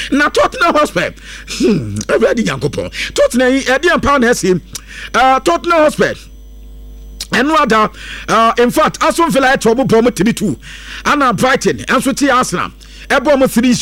na Tottenham Hotspur everybody yankopon Tottenham edi empower na ese Tottenham Hotspur and no other in fact Aston Villa trouble bomb TV2 and Brighton and so ti Arsenal e bomb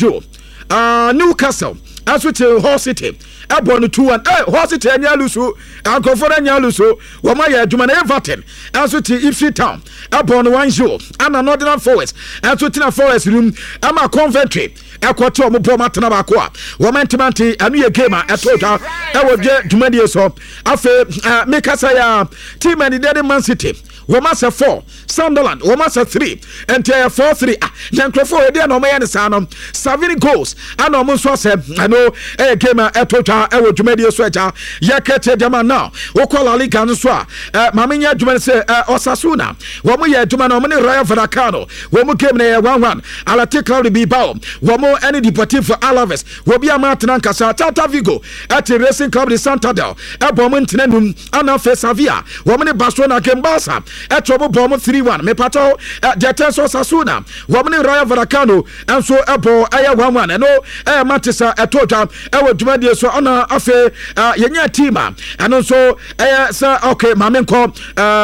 3-0 Newcastle and so ti Hull City Ebon 2-1 Hull City anya luso ankofo anya luso wo ma ya adwuma na Everton and so ti Ipswich Town Ebon 1-0 and Nottingham Forest and so Nottingham Forest room ama Coventry ekwoto mo bom atena ba ko a wo mentimante anu ye game a etota e wo dwe dwumadie so afa make say ya team and the Man City wo ma say 4 Sunderland wo ma say 3 and 4-3 nkrofo e dey no ma ya ne sa no 7 goals and o mo so say no game a etota e wo dwumadie so eja ye kete jama now wo call La Liga no so a ma menya dwuma say Osasuna wo mo ye dwuma no mo ne Rayo Vallecano wo mo game na 1-1 Athletic Club Bilbao wo mo any Deportivo Alaves wo bia matena nkasa Celta Vigo at Racing Club de Santander e bom ntenanum ana fe Sevilla wo mo ne Barcelona Gembasa e trobo bom 3-1 me pato Detenso Osasuna wo mo ne Rayo Vallecano enso e bo aya 1-1 no Manchester etota e wo dwumadie so ana afe yenya team eno so sa okay mamenko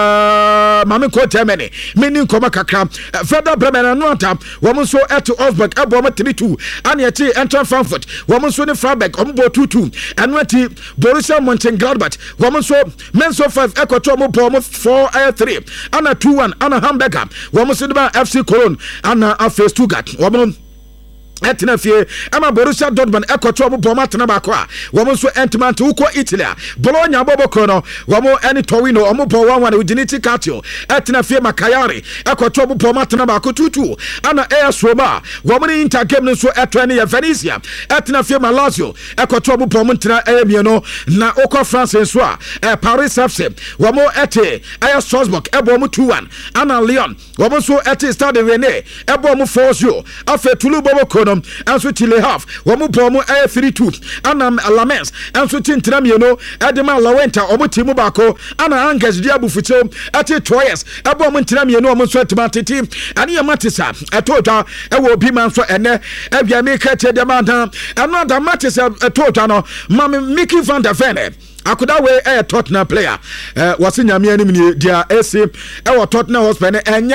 Germany meaning koma kakra Werder Bremen no ata wo mo so et Augsburg e bom 3-2 and yet enter Frankfurt woman so ne Freiburg ombo 2-2 and wati Borussia Mönchengladbach woman so menso 5 ekoto mo bom 4-3 and 2-1 and Hamburger woman so the FC Cologne and after Stuttgart woman etna fie ama Borussia Dortmund ekoto mo bom atena ba ko a wo so entiment uko Italy Bologna boboko no wo any Torino omo bo 1-1 Udinese Calcio etna fie Makayari ekoto mo bom atena ba ko 2-2 ana AS Roma wo ni Inter game no so etwa ne Venezia etna fie Lazio ekoto mo bom ntena mieno na uko France so a Paris FC wo ete AS Strasbourg ebo mo 2-1 ana Lyon wo so ete Stade Rennais ebo mo 4-0 afa Toulouse boboko and so till half womu bomu 3-2 anam Lamens and so tintra mieno edema Lawenta omu timu bako ana Angers dia bufucho ati Troyes ebo mu tintra mieno omu so timate team ani yamatisa etota ewo bi man so ene ebia make te man another matisa etota no mami Mickey van der Ven akoda we Tottenham player wase nyame anim ni dia ese Tottenham Hotspur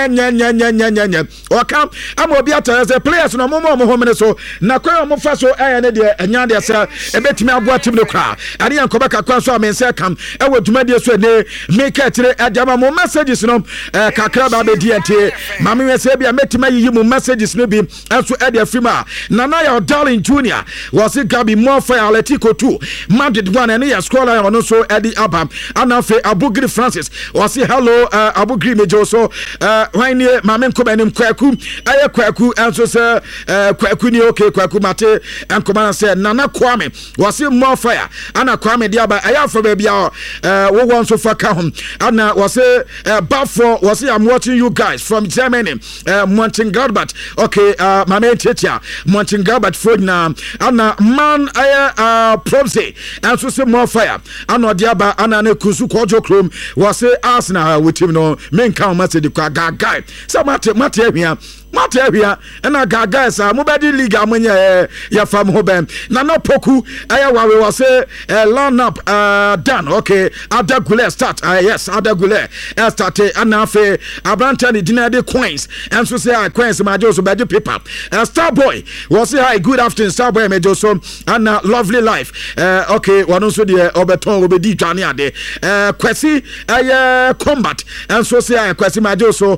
enya oka ama obi atare players no mo home so na kwa mo fa so ne dia enya dia se ebetimi aboa tim no kra ari yankoba kakwa so amense kam dwumadie so ne make tire adama mo messages no kakra ba be diente mame we se bia metima yi mo messages no bi enso e dia frima Nana ya Darling Junior wase Gabi more for Atletico 2 Madrid 1 and ya score ono so Eddie Abam anafe Abugri Francis wase hello Abugri mejo so when mame nkobanim kwaku aye kwaku enso se kwaku ni okay kwaku mate enkoma se Nana Kwame wase more fire ana Kwame dia ba aye for baby wo won so fa ka hom ana wase Bafo wase I'm watching you guys from Germany Mönchengladbach okay mame teacher Mönchengladbach for na ana man aye Propsy enso se more fire ana diaba ana ne kusu kojo krom wase Arsenal with him no men kan ma se de kwa guy so mate ahia na gaga sa mobadi league amanya ya fam ho bem na no poku aya wawe wase line up done okay Adagule start yes Adagule start anafe abranta ni dinade coins and so say coins ma jo so bedi paper Starboy was say hi good afternoon Starboy me jo so and lovely life okay one so de obeton obedi twane ade Kwesi combat and so say Kwesi ma jo so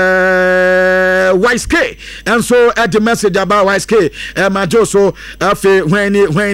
YSK and so at the message about YSK majo so afi when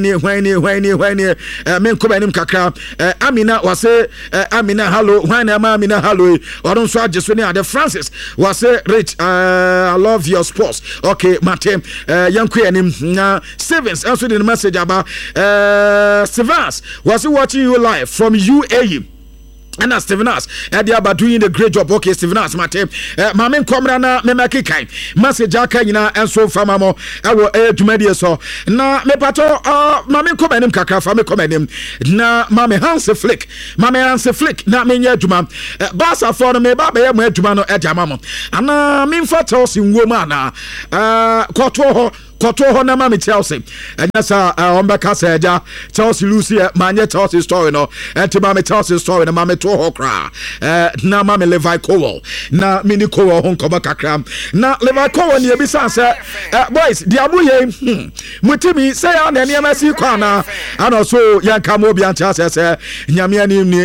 men come enim kakra Amina was say Amina hello when Amina hello or don't so just when the Francis was say rich I love your sports okay Matem yanku enim na Stevens also the message about Stevens was watching you live from UAE. And Stephen As, Ediaba doing the great job. Okay, Stephen As, Mate, Mamen Comrana, Memaki Kai, Message Akina, and so Famamo, I will air to media so. Na me pato, Mamen Comenim Kaka, Fame Comenim, na Mame Hans Flick, Mame Hans Flick, na Minya Juma, Bassa for me, Babe, Jumano, Edamamo, and Minfatos in Womana, Koto. koto ho na mame Chelsea enya sa ombeka sa eja Chelsea Lucy manye Chelsea story no enti mame Chelsea story na mame to ho kra na mame Levi Cowell na mini Cowell ho nkoba kakra na Levi Cowell ne ebisa say boys di amuye mutimi say ya na niam asi kwa na ana so yanka mo bi ancha say nyame anim ni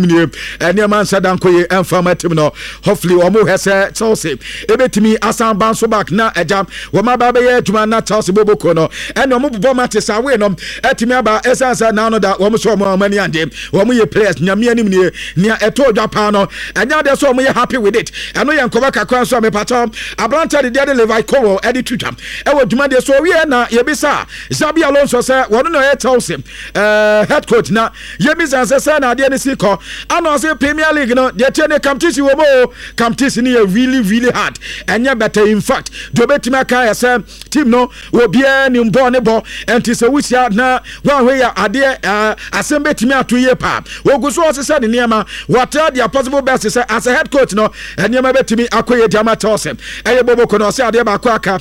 niam ansa dan koye enfama tim no hopefully omo hese Chelsea ebetimi asan ban so back na eja wo ma ba be ye tuma na Chelsea boboko no ene omo bobo matches awe no etimi aba esansa na no da wo mo so mo mani ande wo mo ye players nyame anim ni nia eto odwa pa no enya de so omo ye happy with it eno ye nkoba kakra so me patom ablanta de Levi Cowell edi tutam ewo dwuma de so we na ye bisa Xabi Alonso say wono no ye Chelsea head coach na ye bisa say na de ne siko ana say Premier League no de tene competition wo mo competition is really hard enya better in fact do betima kan say team no wo bia ni mbo ne bo enti se wusia na wan we ya ade asem betimi atoye pa wo guso o say ne niam what are the possible best say as a head coach no niam betimi akoye diama Chelsea eye boboko no say ade ba ko aka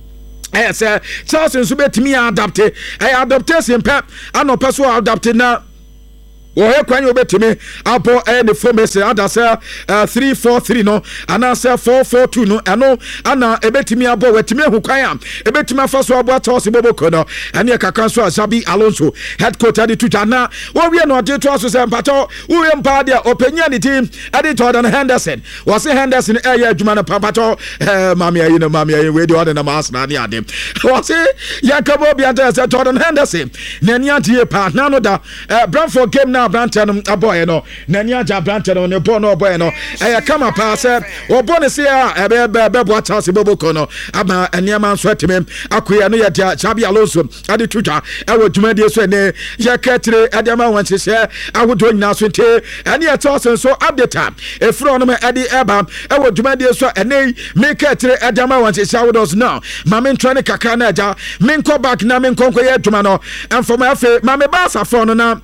say Chelsea so betimi adapt adaptation pep ano peso adapt na wo he kwan obetimi apo the formation ada say 3-4-3 no ana say 4-4-2 no eno ana ebetimi abo wetimi hu kwan am ebetimi afaso abo Chelsea boboko no ene kakan so Xabi Alonso head coach ade tuta na wo wie no de to aso say mpato wo we mpa de openya ni team ade Jordan Henderson wo say Henderson ya adwuma na papato mami ayi we de order na mas na ne ade wo say yakabo bi ante say Jordan Henderson na ni ante pa na no da Brentford game na Branton aboy no nani aja Branton no bo no boy no kama pa se obo ne se be bo Chelsea boboko no aba eniama so atime akoya no ya Xabi Alonso ade tuta ewo dwumade so ne ya ketire adama wanchese awodo nyina so nte ene ya Chelsea so update efro no me ade eba ewo dwumade so ene me ketire adama wanchese awodo no ma me ntwa ne kakra na aja me nko back na me nkonko ye dwuma no enfoma afi ma me ba safo no na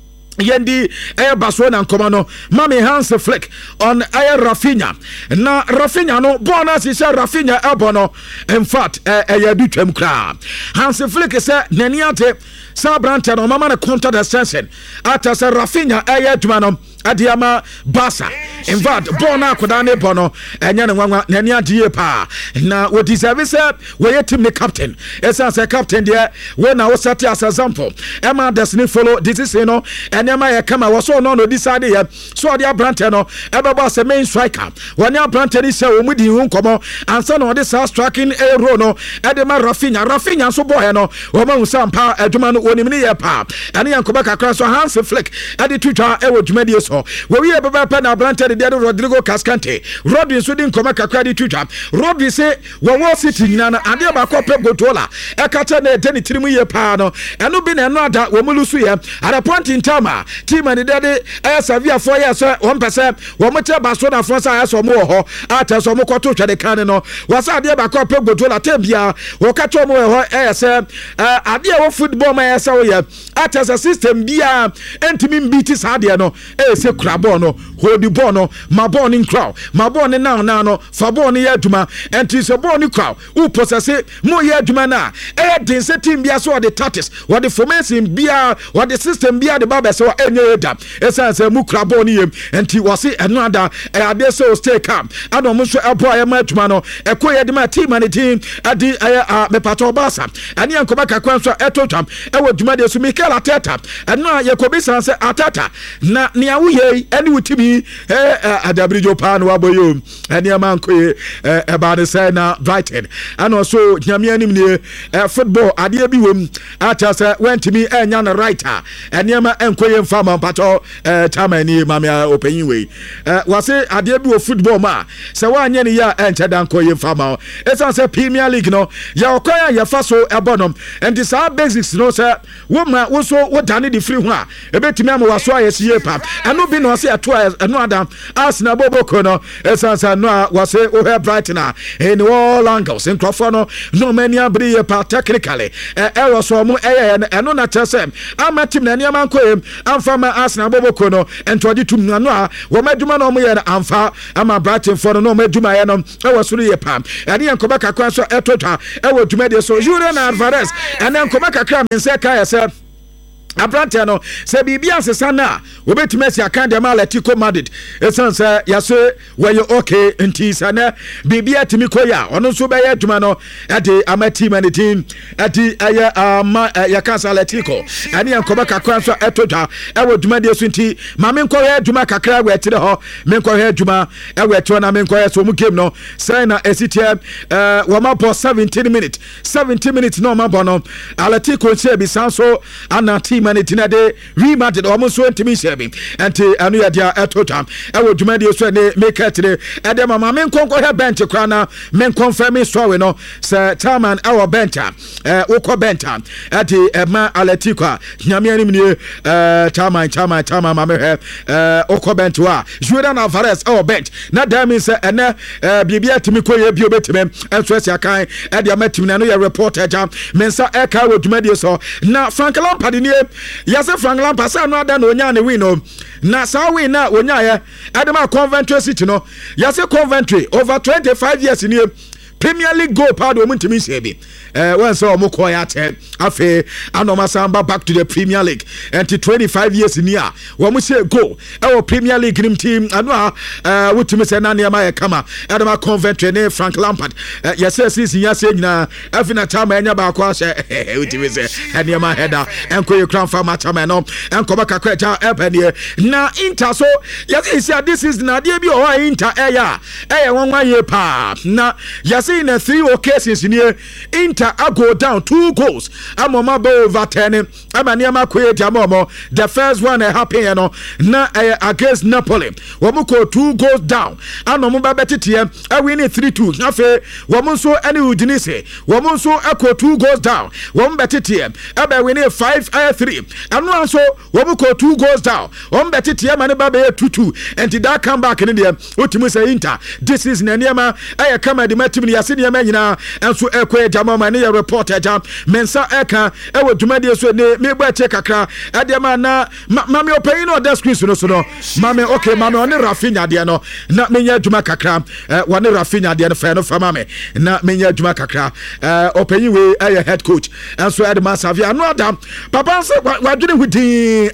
yendi Barcelona nkomano mami Hans Flick on Rafinha na Rafinha no bona si Rafinha ebono in fact du twem kra Hans Flick say naniate sa brante no mama na counter the sensing ata say Rafinha dwuma no adiama Barca in fact bona koda ne bono enya ne nwanwa nani adie pa na we deserve say we team ne captain esa say captain there we na we set as example ema destiny follow this is no enema ye kama wo so no decide ye so dia brante no ebebo say main striker woni brante ni say omudi hu nkomo ansa no de sa striking a role no edema Rafinha so boy no wo ma usampa adwuma no woni ni ye pa ene yankoba kakra so Hans Flick ade twitwa e wo dwumadi so we we baba na brante de Rodrigo Cascante Rodri so din koma kakra de twitwa Rodri say wo wo city nyina na ade ba ko Pep Guardiola e kata na etani tirimu ye pa no eno bi na eno ada wo mulusu ye at a point in time team and de Sevilla for years 1% wo mo te Barcelona for say so mo ho ata so mo kwato twa de kan no wasa ade ba ko Pep Guardiola tebia wo kato mo ho say ade wo football ma yesa wo ye ata system bia entimi mbiti sa ade no se kura ball no hold the ball no ma ball in crowd ma ball ni now no fa ball ni aduma enti se ball ni crowd who possess mo ye aduma na den se team bia so the tactics what the formation bia what the system bia the baba so enye da esa se mu kura ball ni yem enti wase eno ada ade so stay calm ado mo so ebo aye ma aduma no ekoye de ma team and team adi me pato Barca ani ankoba kakwan so etotwam ewo aduma de so Mikel Arteta eno Yakobi sanse Arteta na nia wuye eni wutimi adabrijo pa no aboyo eni amanko eba de say na Brighton and so nyame anim ne football ade bi wom ata say wentimi enya na writer eni ama enkoye mfama pato tamani mame openyin we wase ade bi wo football ma say wanye ne ya enche dan koye mfama esa say Premier League no ya okoya ya faso ebonom and this are basics no say wo ma wo so wo dane the free ho a ebetimi am waso ayesiye pa anu bi no se ato anu adam Arsenal boboko no esansa no a wase o Brighton in all angles nkrofo no many abri pa technically error so mo eno na chese amatim na niam ankoem amfa Arsenal boboko no entodi tum no a wo madwuma no mo ye amfa ama Brighton for no madwuma ye no suru ye pam ene enkoba kakwa so etotwa dwuma de so Julian Alvarez ene enkoba kakra mense ka yese Abrante no se bibia sesa na obetime si akande ma Atletico Madrid esanse yase weye okay nti sana bibia timi koya ono so be yaduma no ade amati manitin ade aya ya kansa Atletico ani yankoba kakra so etodwa dwuma de so nti ma me nkoya dwuma kakra we tire ho me nkoya dwuma to na me nkoya so mu game no say na esitie wo ma po 17 minutes no ma bono Atletico se bi sanso ana team and de rematted almost 20 minutes and anu ya dia etotam dwuma de so ne make it de mama men konko he bench krana men confirm story no sir chairman our bench ukọ bench at ma Atletico nyame anim ne chairman mama he ukọ bench wa Julian Alvarez our bench na that means ene bibia timi koye bi obetime enso sia kan de amatim na no ya reporter jam mensa eka dwuma de so na Frank Lampard ni yase Frank Lampard say no ada no nya ne win no na sa win na onya ye adema Coventry City no yase Coventry over 25 years ni Premier League goal pad o muntimi sebi when so omko ya te afi anoma samba back to the Premier League and 25 years in here wo mu say goal our Premier League team anu wutimi say na ne ma ye kama adama Coventry ne Frank Lampard yes season ya say nyina afina time enya ba kwa say wutimi say ene ma header enko ye crown for match man no enko ba kakra cha epanie na Inter so yes say this is na dia bi o Inter eya wonwa ye pa na yes in 3 occasions in here Inter go down 2 goals amoma be over 10 amaniama create amomo the first one happen you know na against Napoli womuko 2 goals down anomo ba betete win 3-2 afa womunso ani udinise womunso eko 2 goals down wom betete aba win 5-3 anu anso womuko 2 goals down wom betete mane ba be 2-2 and that come back in there otimu say Inter this is naniama kama de matim yase ne nyina enso ekwe jama ma ne reporter jam mensa eka dwuma de so ne me gba che kakra ade ma na mame open no the screen so no mame okay mame on Rafinha de no na menya dwuma kakra won Rafinha de no fa no fa mame na menya dwuma kakra open we head coach enso ade ma Savia no adam papa se wadwene hudi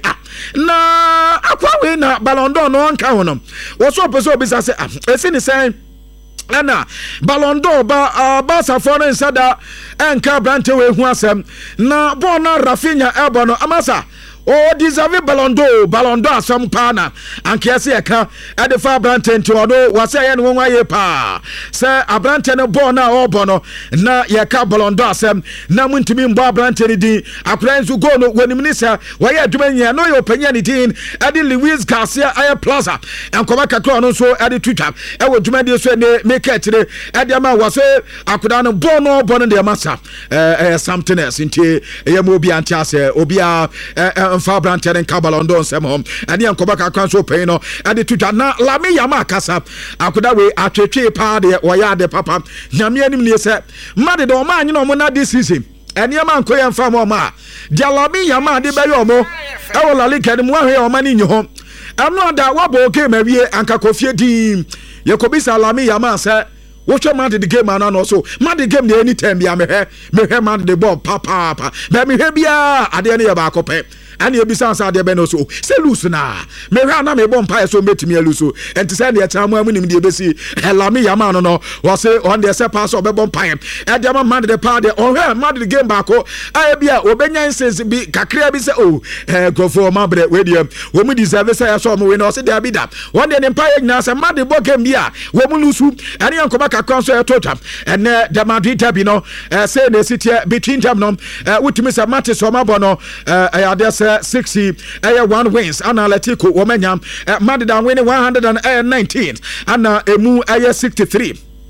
na akwa we na Ballon d'Or no nka hono wo so pese obi sa se esi ni sen ana Ballon d'Or ba sa foreign sada enka brante we hu asem na bona Rafinha ebono amasa o deserve Ballon d'Or asem pa na ankiase eka ade fa brante nti odo wase ye no nwa ye pa se abrante ne bona obono na ye ka Ballon d'Or asem na muntimi mbo abrante ne din akura nzu go no woni minisa waye aduma nya no ye opanya ne din ade Luis Garcia aye Plaza enkoba kakra no so ade twitwa dwuma de so ne make it ade ma wase akura no bono de masa something else nti ye mo bi antiase obi a mfa brante ne ka Ballon d'Or nsem hom ade enkoba kakra so pay no ade twitwa na Lami Yama kasa akuda we atwetwe pa de oya de papa nyame anim ne se made de o ma anyi no mo na this season eniema nko ye mfa mo ma dia Lami Yama de be yo mo La Liga de mo ahwe o ma ni nyi ho anu da wabo game awie anka kofie dim Yakobisa Lami Yama se wohwe man the game ana no so man the game anytime bia me man the ball papa be me hwe bia ade ne ye ba akopɛ ani ebisa sa de be no so se lose na me hwa na me bomb pa so metimi aluso enti se ne cha mo amunim de besi Lami Yama no was on the se pass obe bomb pa e de man the pa de on hwe man the game back a bia obenya sense bi kakra bi se go for man bre we de we mu deserve se ya so mo we no se de bi da one de pa nyina se man the game bia we mu lusu ani ankoba kakra so e totam and the Madrid derby no say ne sitie between them no wutimi se match so mabo no ya 60 1 wins and Atletico womenya Madrid winning 119 and emu 63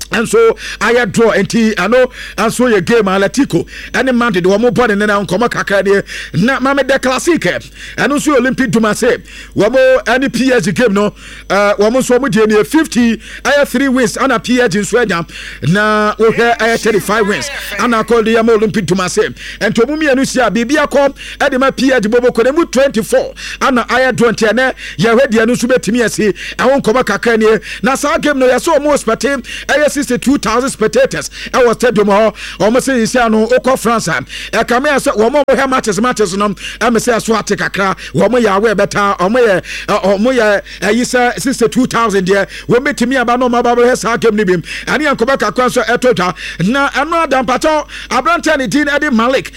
and so I draw and I know and so your game Atletico and the man did one more body and then I'm come kakade na mame de classic and also Olympic Dumase wamo any PSG game no wamo so mu de 50 I 3 wins and a PSG in Sweden na we here I 35 wins and I call the Olympic Dumase and to mumi anu sia bibia kom e de ma PSG bobo ko mu 24 and I 20 na ye hwede anu so betimi ase e won come kakane na sa game no ye so mo spate 62,000 spectators. I was stadium hall. Almost say you no Oko France. I come here so woman have matches no. I say so take akra. Woman ya we better. Omo ya you say 62,000 there. We meet me about no mobile has game nibim. And you come back akwa so etota. Na another pato Abrante ni din Eddie Malik.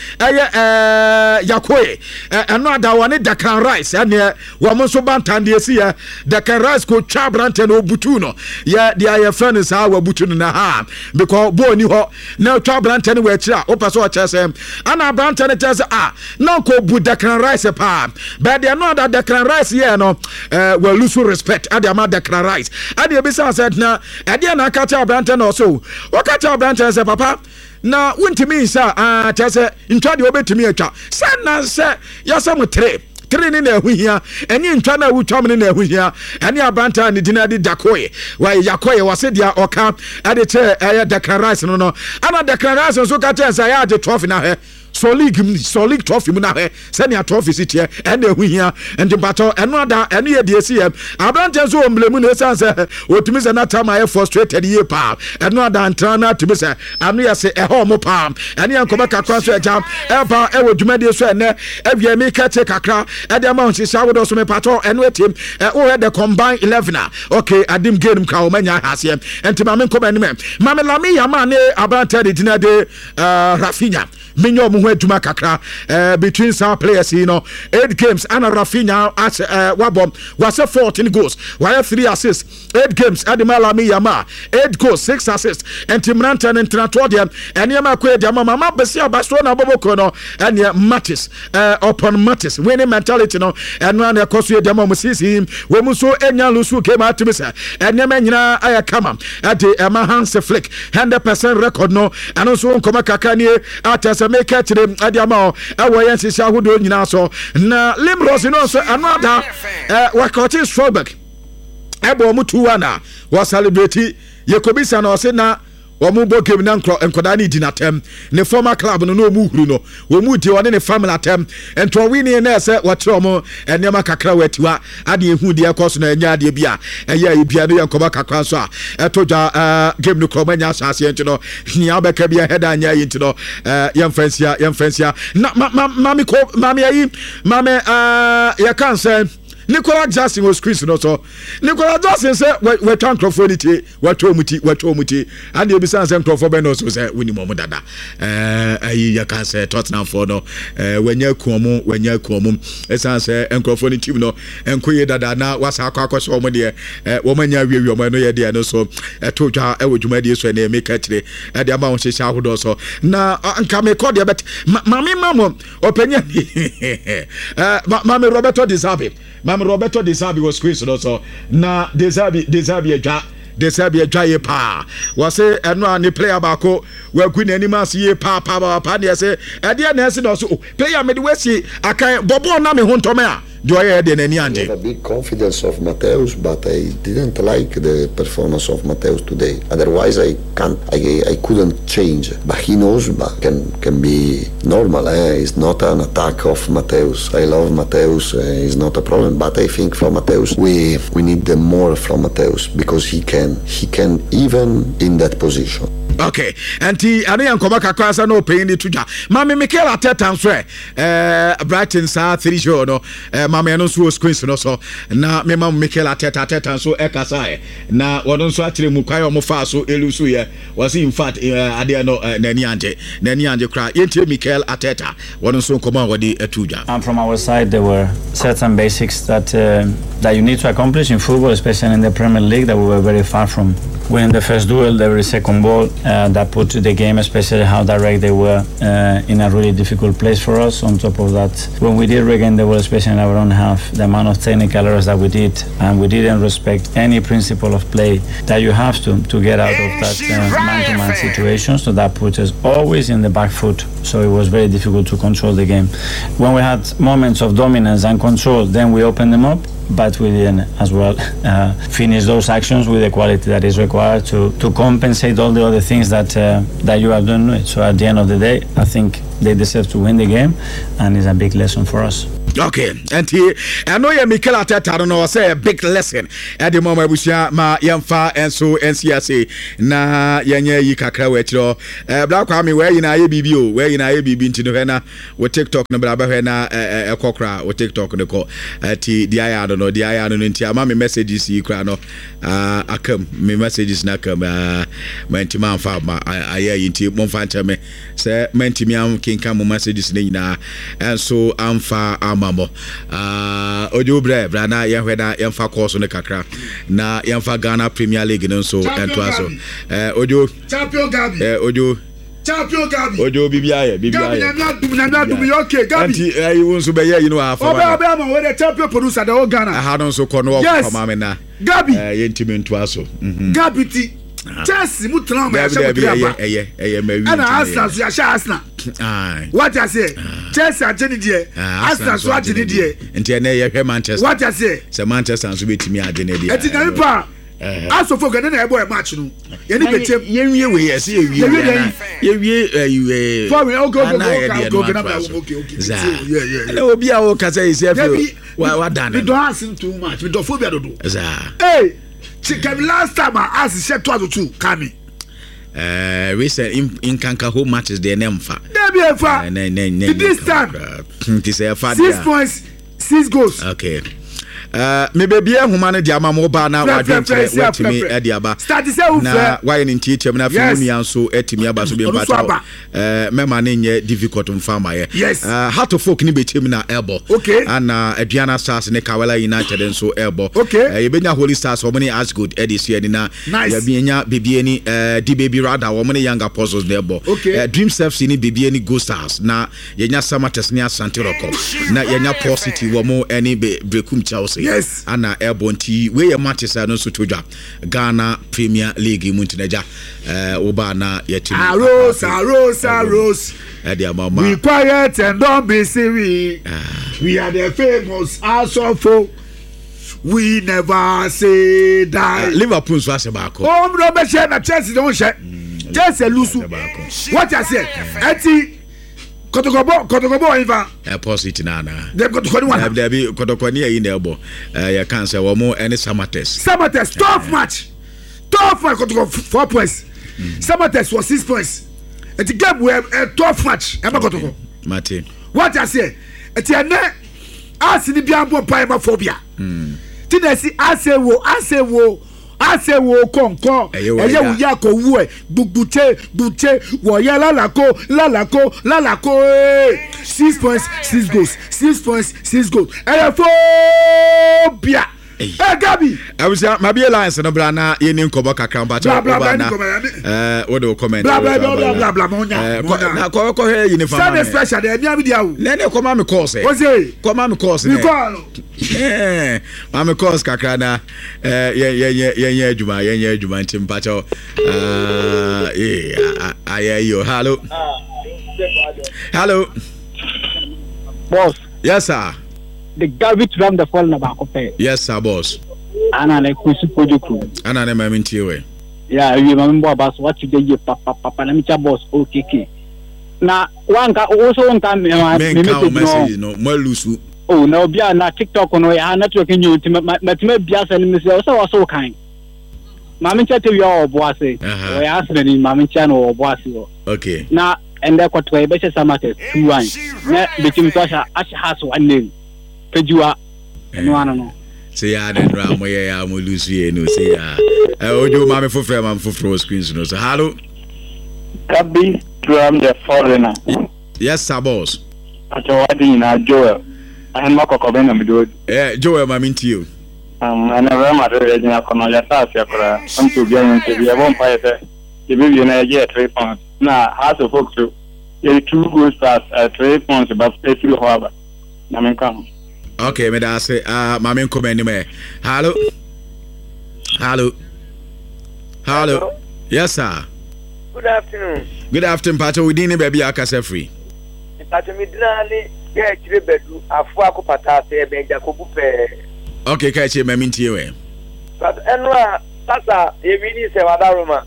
Yakoye. Another one Declan Rice. And woman so bantan dey see Declan Rice ko cha Abrante no butuno. Yeah, the friend is how butu na ha because boy ni ho na twa Brante ni we kira opeso o chese ana Brante ni chese na ko bu Declan Rice pa but they know that Declan Rice here no will lose respect at the amount Declan Rice and the bisa said na e dey na catch Brante no so o catch Brante say papa na wontimi sa chese ntwa de obetimi atwa sana se yasam 3 ni na ehuhia eni ntwa na wutwam ni na ehuhia eni Abranta ni dinadi Dakoye wa Yakoye wase dia oka ade che Declan Rice no ana Declan Rice so ka che say ya de trophy na he so league trophy mu na he senior trophy sitie eni ehuhia enti bato eno ada eni ye die sie Abranta so omblemu na sense otumi se na time I frustrated ye pa eno ada ntra na tumi se anu ye se eho mo pa eni ankoba kakwa so eja epa ewo dwumade so ene evia mi ka che kakra at the amount is out of me patrol and with him the combined 11 okay adim game ka o manya hasem enti mame ko banime mame lami yama ne Abrante de dina de Rafinha minyo mu ho aduma kakra between some players 8 games and Rafinha at wabom was 14 goals while 3 assists 8 games at the Malami Yama 8 goals 6 assists and Timrantan and Trantorian and Yama Kwe Mama Besia Bastona Boboko no and Mattis upon Mattis winning mentality no and one kosu de mama sisi we muso enya lusu came out to me say and nyama nyina aya kama at the Hans Flick 100% record no and also nkoma kakanie at as a make it at the amount awoyen sisi ahudo nyina so na Limros no so another wakoti Strawberg ebo mu 2-1 was celebrate Yekobisa no say na omu bo game na nkoda ni di natem ne former club no mu huru no wo mu di one ne family atem ento wini na ese watire omo enema kakra watiwa ade ehu di ekoso na enya ade bia eya bia no yankoba kakra so a etoja game no kromanya asase ento no ni abeka bia head anya yenti no yemfensia na mami ayi mame ya kan say Nicola Jackson was Chris no so Nicola Jackson say we thank for unity we muti and you be say for ben no so say we ni mo dada ayi ya kan say Tottenham for no wenya kuomo esan say enkrofo ni team no enkoye dada na wasa akwa so mo de wo manya wiwi mo no ye de no so to twa e wodwuma de so na e make kire e de ama won hye ahodo so na nka me call de bet mami mamo openya mami Roberto Di Zabi Roberto De Zerbi was Chris also na De Zerbi a dry pa was say and the player bako we queen animals ye pa ne say e dey na say no so player me the way see akan bobo na me hontome do I had a big confidence of Mateus, but I didn't like the performance of Mateus today. Otherwise, I couldn't change. But he knows, but can be normal. It's not an attack of Mateus. I love Mateus. It's not a problem. But I think from Mateus, we need more from Mateus because he can even in that position. Okay, and I am come back across no pain to ja. Mami Mikel Arteta answer Brighton sa 3 show no. Mami no so screen no so na me mam Mikel Arteta so ekasa na won so akire mu kwayo mo fa so elusu ye was in fact ade no nani anje kra yentie Mikel Arteta won so come on wodi etuja. And from our side there were certain basics that you need to accomplish in football, especially in the Premier League, that we were very far from winning the first duel, every second ball, that put the game, especially how direct they were, in a really difficult place for us. On top of that, when we did regain the ball, especially in our own half, the amount of technical errors that we did, and we didn't respect any principle of play that you have to get out of that man-to-man situation. So that put us always in the back foot. So it was very difficult to control the game. When we had moments of dominance and control, then we opened them up, but we didn't as well finish those actions with the quality that is required to compensate all the other things that you have done. So at the end of the day, I think they deserve to win the game, and it's a big lesson for us. Okay, and I know you Mikel Arteta don't know say a big lesson at the moment we ma yamfa and so NCSA na yenye yi kakra we chiro black kwame where you na ABB where you na ABB ntino na we TikTok no bla ba na ekokra we TikTok no ko ti di aya no nti ama me messages yi kra no akam me messages na kam mentima fa ma ayi nti mo fa ntame say mentimi am kinka mo messages ni na and so amfa mamo ojo brana yehweda yemfa course no kakra na yemfa Ghana Premier League no so ento aso ojo champion Gabi ojo bibia na dum okay Gabi anti ayi wonso be ye you know afa oba ma we the champion producer the Ghana ha no so kono o mama na Gabi yentimi ento aso Gabi ti Chelsea mu tran ma sha eye ma wi ana Arsenal so ya sha Arsenal what I say Chelsea ageni die Arsenal so ageni die enti na ye hwe Manchester what I say Manchester so betimi ageni die enti na pa aso for gana na ebo match no ye ni betem ye wie we yes ye wie for we go gana ba okay yeah obi a wo kasa yi se wa dan we don't ask too much we don't phobia do hey chicken last time I asked set 2 coming recent in Kanka home matches they nemfa this time 6 points 6 goals okay me baby huma no dia mama oba na wadwentre watimi e aba start say ufre na why in teacher na fi nua so etimi aba so be mpata mema na nye difficult mfama ye heart of folk ni betim na elbow okay and Aduana Stars ne Kawela United so elbow okay ye benya Holy Stars wo mani as good edis ye na ye benya bebie ni di baby rather wo mani Young Apostles ne elbow Dream FC ni bebie ni Go Stars na ye nya Samates ni Asante Roko na ye nya Positive wo mo eni Brekum Chelsea yes ana Ebonti we matches no so toja Ghana Premier League muntineja oba na yetimi Rose we quiet and don't be silly we are the famous Asofo we never say die Liverpool so asebako no be share na Chelsea don't share Chelsea lose what I say eti Kotokobo Iva Positive nana dem Kotokobo there be Kotokoni in the elbow ya cancer wo mo any Samates tough match Kotokobo 4 points Samates was 6 points it game we a tough match e ba Kotokobo Martin what I say it ya na asini bia mbo pai ma phobia tinesi ase wo konko eye wo ya ko wu e buche wo ya lalako 6 points 6 goals 6 points 6 goals phobia Gabi I was my be alliance no bra na ye ni nkobo kakra mba cha na what do comment blah na ko he uniform na special dey bia dia wo na ne ko ma me course ma me course kakra na ye adwuma ntim pa cha ayo hello boss yes sir the Gabi to the fall na ba ko pe yes sir boss ana na kusi pojoku ana na ma mintie we yeah we ma mbo ba so what dey papa na mi cha boss okay na wanka also wanka me message no mo lusu oh na obi na TikTok no ya network nyu matime bia se ni me se so kan ma mi cha te wi obo ase o ya ase ni ma mi cha no obo ase okay na ende kwatwa be se Samates 2-1 na betim to asha has one name Pejua no say ya den ram ya mo lusu ye no say ya ojo ma me fofro screens no so hello Gabi from the foreigner yes sir boss ato wadi na Joel ahen makoko be na mido Joel ma minti you ana ra ma re na kono ya ta afia kora am to bia nte bia bon pa ete the baby and I get 3 pounds. Now, House of Folk, you 2 goals past 3 pounds, but stay through Harbour. I come. Okay, me da say mama come anime. Hello. Yes sir. Good afternoon. Good afternoon, Pato. We didn't baby akase free. Pato mi dinale ke chire bedu afu akopata se be Jacobu pe. Okay, ka che mami ntie we. But enwa sasa e bini se wadaruma.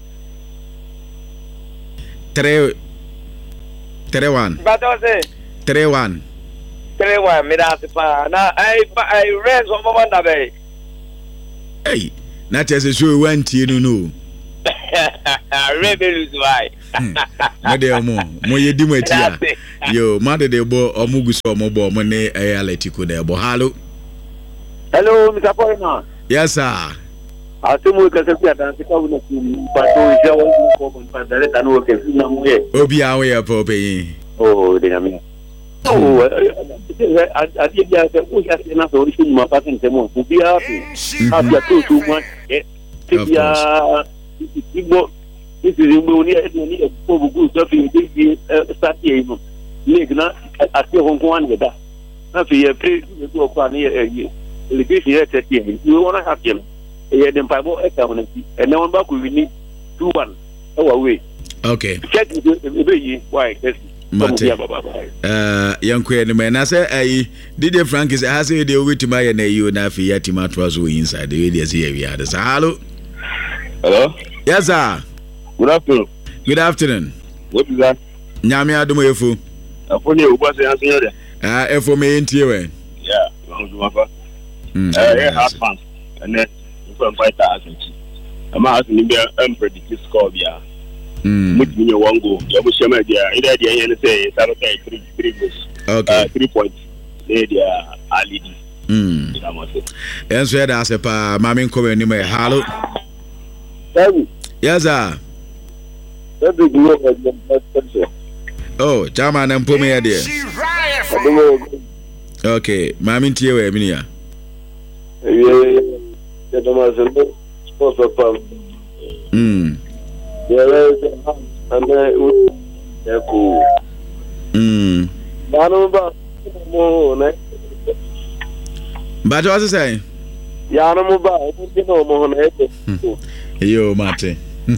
3-1. But I say 3-1. 3-1 me da se pa na I rest on mama na be. Hey, na tese so we ntie no. Rebellious why? Mo ye di matia. Yo, mother de bo omugu so mo bo mo ne Atletico de bo. Hello, Mr. Poema. yes sir. Atumu kasepia tansi kwa una kumpato ija wangu kwa mpandale tanu wake na mwe. Obi awe ya pope. Oh, dinamina. Oh, adiya se uja na so ri shuma pasa ntemo. Kubia hapi. Hapi tu mwa. Tibia Igbo this is Igbo ni obugu so fi dey start here no league na ati honko an geda na fi pre do kwa ni le fi here tete we wanna have him e dem pa bo e ka wona fi e na won ba ko wini 2-1 away Okay. check e be yi why yes Mate. Yanko ene me na say DJ Frank is has say dey wetima ye na you na fi yatima to so inside the way dey say we are. Hello. Hello? Yes sir. Good afternoon. Good afternoon. What is that? Nyame adomo efu. Afoni Uba say answer there. Efo me ntie we. Yeah, you want to husband and then you can fight that as I'm asking you predict score bia. Much me one go. You go share my idea. Either the end say Saturday 3 goals. Okay. 3 points. They are leading. Enso ya da sepa mami nko ni me. Hello. Yes sir. Oh, chama na mpome ya dia. Okay, mami ntie we mi ya. But what is say? Yo, Mate.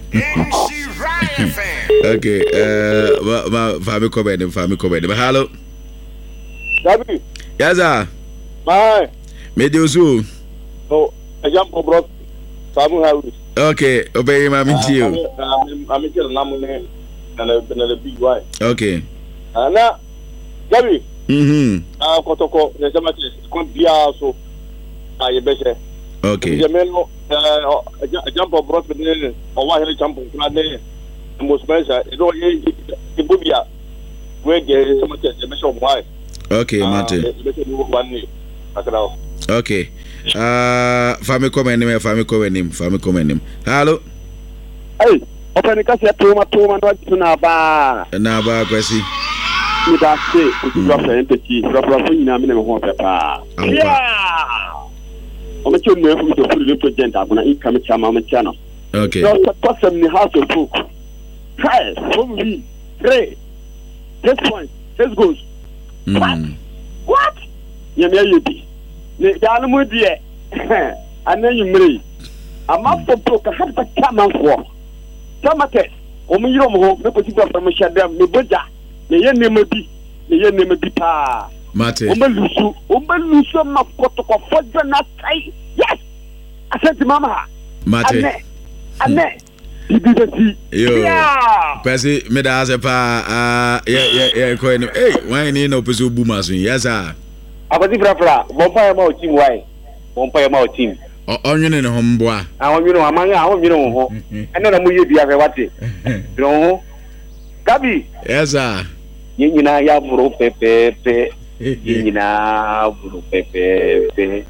Okay, family comment. Hello. Gabi. Yes, sir. My. Mediosu. Oh, I jump bro. Samu house. Okay, obey my you. I'm in Namune and I've been a big white. Okay. Now, Gabi. Kotoko, there's a match. Could be also. I bet. Okay. Jameno, a jump of brought me or why he jump on the most measure. It's all Ibubia. Where there is so much a measure of why. Okay, Mate. Okay. Family comment him. Hello. Hey, open the cassette to my two and what to Naba. Naba, Kwesi. You don't say, you drop the entity, drop a minimum of papa. Yeah. I'm not sure if you put it represent I'm going to income channel. Okay. So, the person in the house of book. Try, from me, 3. 6 points, 6 goals. What? You may be. The animal dear. And then you marry. I'm up for book. I have to come out for. Tomates. You don't hope no particular from Shadam, the Buddha. The yen name be. The yen name be pa. Mate. Umelusu makotoko fojo na sai. Yes. I said to Mama. Mate. Ane. Yo. Kwesi me da ase pa yeah ko ni. Hey, why ni no peso buma so. Yes sir. Abati frafra, bompa ma o team why? Bompa ma o team. Onwene ne homboa. Onwene o amanga, onwene o ho. Eno na mu ye bia fe wate. No. Gabi. Yes sir. Nyina ya buru pepe. Nyina buru pepe.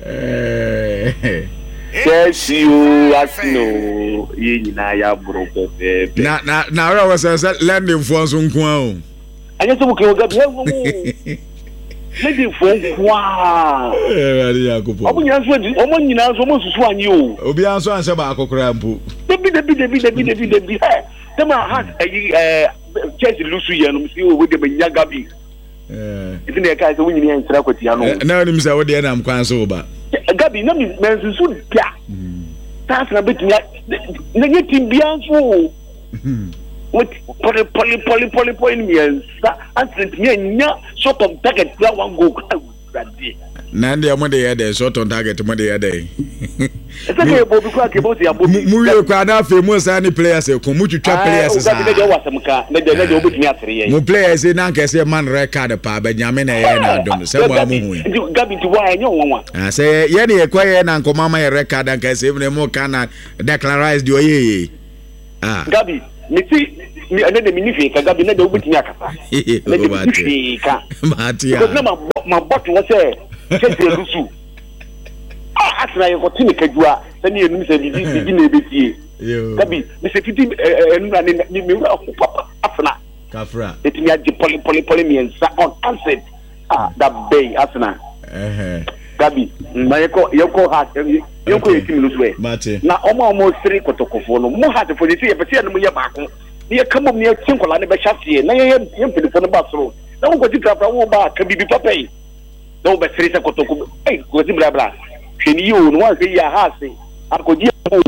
Yes, you asino. Nyina ya buru pepe. Na ora was landing for so nko a o. Anya so ke o Gabi he Lady for wow. Omo nyina so mo susu anyi o. Obi anso anse ba akokora mpu. Debi. them has Chelsea Lucy and see with the Gabi. It's in the case of winning and Srakotiano. Now, him say, what the I'm quite sober. Gabi, no, Miss Soon. That's a bit negative beyond fool. What poly means, and me, sort of target, one go. Nandi amode ya de short on target amode ya de. Ese ko because ke bo se abobi. Mu ye kwa na famous any players e ko mu twitwa players sa. Na de wasamka, na de obetumi asere ye. Mu players na nka se man record pa ba nyame na ye na dom se mo amu hu. Gabi ti wa enyo wonwa. Ah se ye ne ye kwa ye na nko mama ye record nka se ne mo kana declarize the oye. Ah. Gabi, me ti mi ane de minife ka Gabi na de obetumi akasa. Na de minife ka. Matia. Because na ma bot wo se Chelsea Lusu. Asra ye ko tini kadua sani enu se bibi na ebetie. Gabi, me se fiti enu na ni me wa afna. Kafra. Etimi age poly me ensa on answered. That bay asna. Gabi, na yeko heart yeko etimi Lusu e. Mate. Na omo 3 kotokofo no. Mo heart for the say e pese enu ye baako. Ni e kamo ni e tinkola ne be hafie. Na ye mpelifo no ba soro. Na wo goti trapra wo ba ka bibi papa yi. No be serisa kotoko go bla bla fini yo no wan say ya hase akodi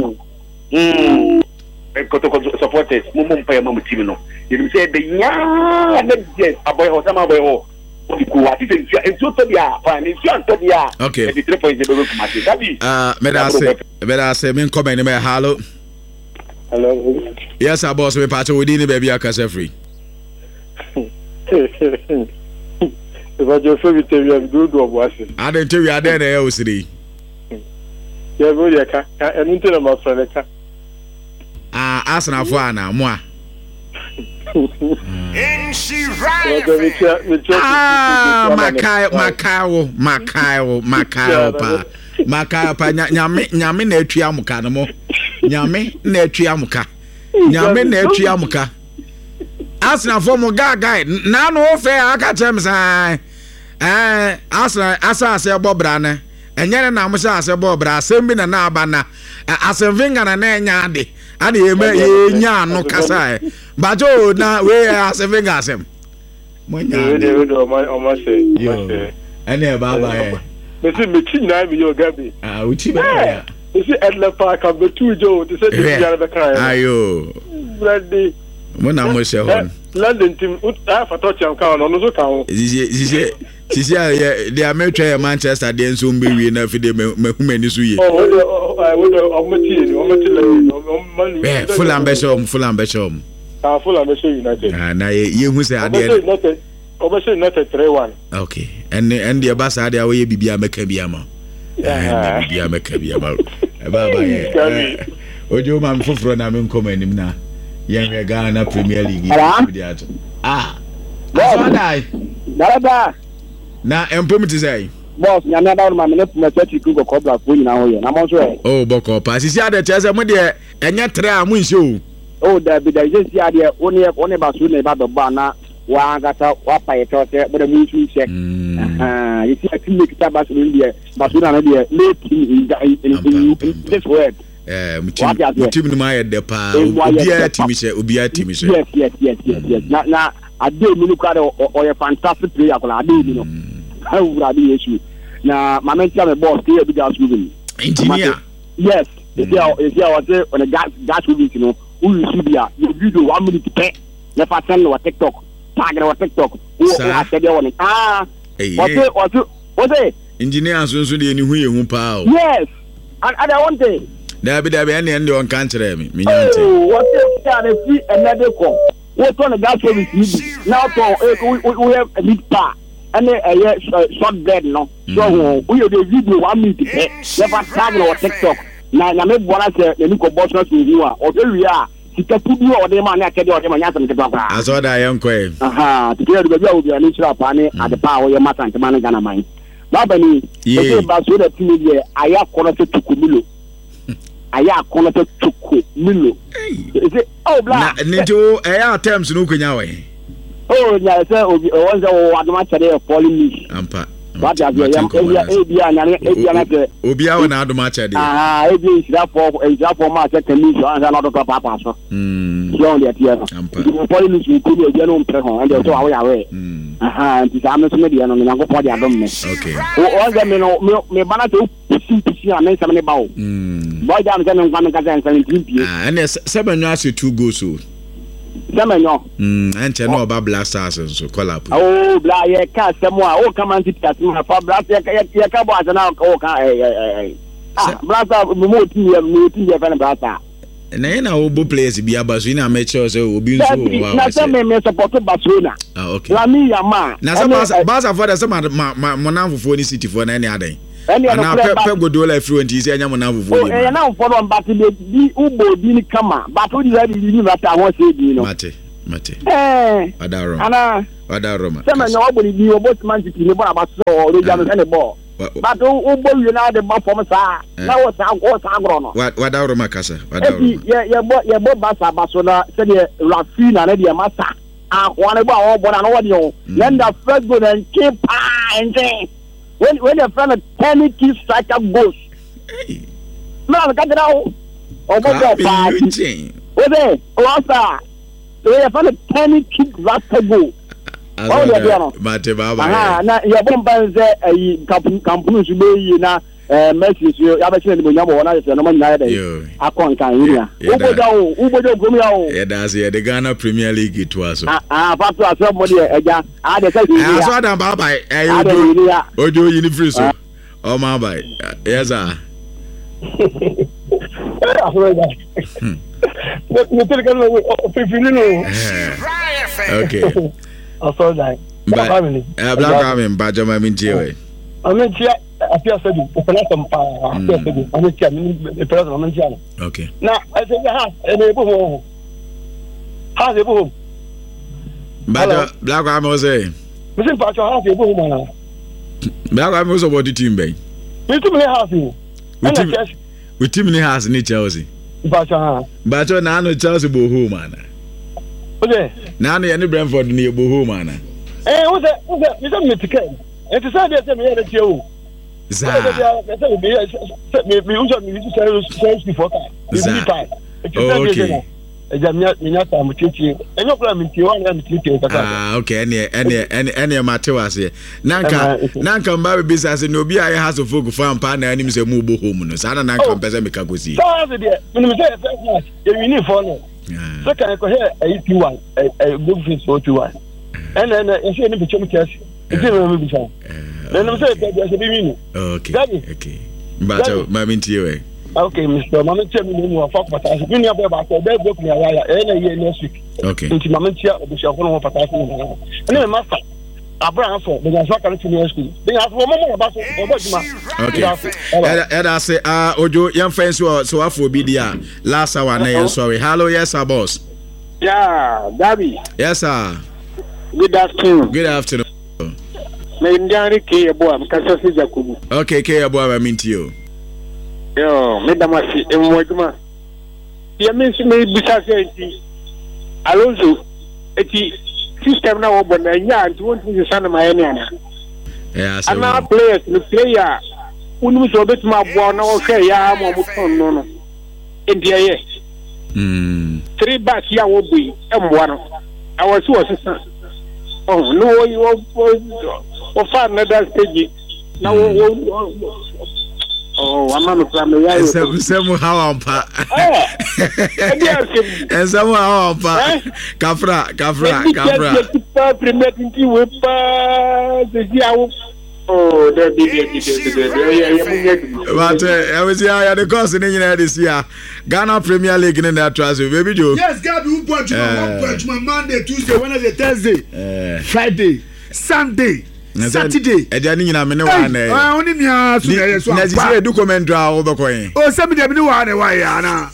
kotoko supporters mum pa mam team no you say be nya na je aboy ho sama boy ho ku ati se enso to dia pa ni so to dia okay the 3 points dey go come at Gabi me say me comment me hello yes boss me part we dey baby akasa free if I just say we have good of washing. I didn't tell you I did a city. Yeah, go there, and into my friend. Ask na for na moi. Macao pa nyame na atwa amuka no mo. Nyame na atwa amuka. Nyame na atwa amuka. Asna for mo guy na no fe aka chem sai asa ase bobra ne enye na mo sa ase bobra asem bi na aba na asem vinga na enya ade ye nya no kasa bajo na we asem vinga asem mo nya we do o say ene baba e me see me chi na me yo Gabi uchi ba ya you see Edler Park of the two Joe to say the guy the kind ayo bloody Mona mo se hon London team for touch am kan no so kan sisi they are metro Manchester dey nso mbe wi na fi dey mahumani so ye full ambition full ambition United na ye hu se ade United 3-1 okay and the basa ade awe bibia meka bia ma bibia meka bia ma baba ye ojo ma mfoforo na me nkomanim na Young Ghana Premier League. Dada. Na employment is say. Boss, nyame da ma me ne puma church ku go cobra ko nyina ho ye. Na mo so e. Oh, boko pa. Sisi ade chese mo de enye tre a mo nso. Oh, da bi da sisi ade one ba su ne ba do ba na wa gata wa pa ye to se bo de mu nsu se. You see a team kita ba su India. Ba su na de late in this word. Team no my de pa obia team she yes na ade mi no kware o fantastic player kola ade mi no ha wura bi yesu na mamentia me boss dey be gas moving engineer yes is there was on a gas moving you know who you see there the video 1 minute pe na fa send no TikTok tag no TikTok who said there one what engineer so dey ni hu ye hu pa yes and I want to Dabi ene on kan kire me nyante what if can see another call what on the gas service now to we have a big bar and a short bed no so we the video 1 minute never tag no TikTok na me bona say the Nico boss no you are o dey we are sika pudu o dey man na kede o dey man nyanta nkete kwa azoda yanko e to dey do bia obi ani chira pa ne ade pa o ye matante man Ghana man baba ni e ba so da timi ye aya kono to tukumilo aya kono to tuku milo is oh bla na njo aya terms no kwanya we oh nya say obi wonza wo adoma chere e falling me ampa What are you? Obia when I do match a day. It's that for my second mission and another papa. So, on the theater. You probably need to be a general prehon and they'll go away. And it's a media and the younger party. Okay. All them, me banana to see and make some about. Boy, down 17 and 7 years 2 goals. And you know about Blasters and so call up. Oh, blah, yeah, cast some more. Oh, come on, sit at my blast, your cowboys and now. Blaster, more Blaster. And then I will play as be a Basina Metro, so will be so supported Barcelona. Okay. Lamia, ma. Now, some Basa for some Monav for any city for any other day. And now Pep go do like fluent is a Monav for you. Now, for one, but the Ubo didn't come out. But what is that? You know, I want to say, you know, Mate. Adaroma. Some of nobody knew about magic in the bar about so they jam any ball. But Ubo, you know, the ball from us. Now, what's Agron? What Adaroma Casa? Yeah, but Basa Basona said Rafina and the Massa. I want about what I know. Then the first good and keep and say. When your friend a penny key striker goes, man, cut it out. Oh, my God, okay, Rosa, your friend a penny kick rapper go. Oh, yeah, Mate Baba. Now, your bomb is a company should be now. Message you have seen the number one. I said, no man, I can't here. That's the Ghana Premier League. It was somebody. I saw them, Baba. Oh, do you free? Oh, my boy. Yes, sir. Okay. I saw that. Black Army, Bajama Mintie. I mean, appear said you open up some okay. Now, I said, has a boom. But Black Army was a Missing Pacho has a boom. Black Army was about the team bay. We took me housing. With Timmy has in Chelsea. But now no Chelsea Boho man. Okay. Now any Brentford near Boho man. Eh, what's that? You don't need to care. And to say that, me at you. Okay, any materials here. Nanka Baby business and Nobia has a folk farm partner and him say move home. So I don't know Pezamica go see. You need follow. So can I go here a good face for 2-1. And then if you need to check it's a then I'm saying there's a meaning. Okay. But my mean to you. Okay, Mr. Mamma, tell me no fuck, but I been up about that book any year next week. Okay. Into Mamma, the show of Patassi. And then, Master, Abraham for the Nasaka to school. They have one more about okay. And I say, Ojo, young friends who are so after BDR. Last hour, I'm sorry. Hello, yes, sir, boss. Yeah, Gabby. Yes, sir. Good afternoon. Good afternoon. Okay, K-Abo, I mean to you. Yo, Madam, I see, me besides Alonso, system now, but yeah, you want to son of my Aniana. Yes, and now players, the player, when we saw a bit more, okay, yeah, I'm no. In the air. 3 backs, yeah, will be M1. I was so assistant. Oh, no, you will find another stage. Now, oh, I'm not a somehow on pa. And somehow on pa. Kafra. Oh, but I was here the course in this year. Ghana Premier League in that transfer, baby Joe. Yes, Gabby, who brought you Monday, Tuesday, Wednesday, Thursday, Friday, Sunday, Saturday. I didn't know one. Only me, I do comment draw over coin. Oh, some of them know why, Anna.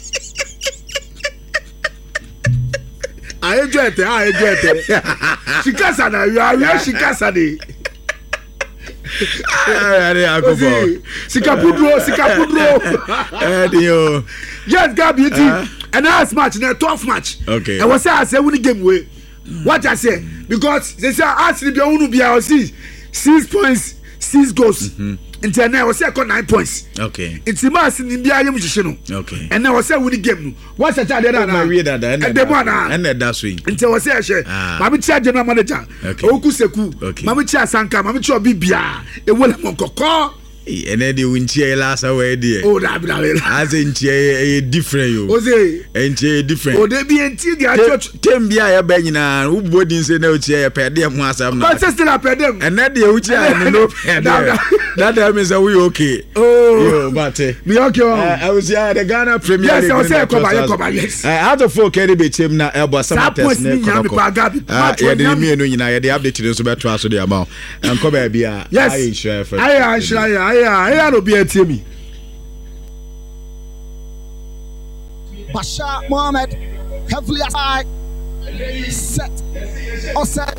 I enjoy it. Shikasana, you are real Shikasani. Sikapudro. Yes, Gabi, and last match, the 12th match. Okay. And what I say, when game way, what I say, because they say, actually, be 6 points 6 goals. Nti na o say 9 points. Okay. Nti Mars ni bia yem hihye no. Okay. And na o say win game no. What say that na. Na we that and that swing. Nti o say hye. Mami chia general manager. Oku seku. Mami chia sanka, mami chia obi bia. E wola monkoko. And then the winchie last away there. Oh, that as in a different you. Ose, and different. Oh, they be in church. Tembia a benina, who wouldn't say no chair, per diem was a man. Still up at them. And that the Ucha no that means we okay. Oh, but me okay. I was here the Ghana Premier. Yes, I was here. Come yes. Out of 4 carry be team now, Elba some test. Yeah, the me no nyina the update so better so the amount. And come be a yes. I no be a team. Bashar Mohammed heavily aside set offset